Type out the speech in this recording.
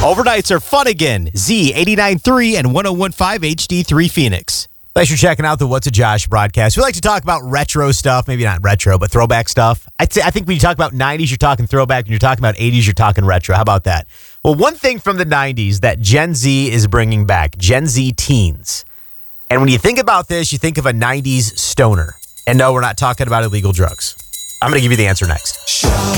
Overnights are fun again. Z89.3 and 101.5 HD3 Phoenix. Thanks for checking out the What's a Josh broadcast. We like to talk about retro stuff. Maybe not retro, but throwback stuff. I think when you talk about 90s, you're talking throwback. When you're talking about 80s, you're talking retro. How about that? Well, one thing from the 90s that Gen Z is bringing back, Gen Z teens. And when you think about this, you think of a 90s stoner. And no, we're not talking about illegal drugs. I'm going to give you the answer next.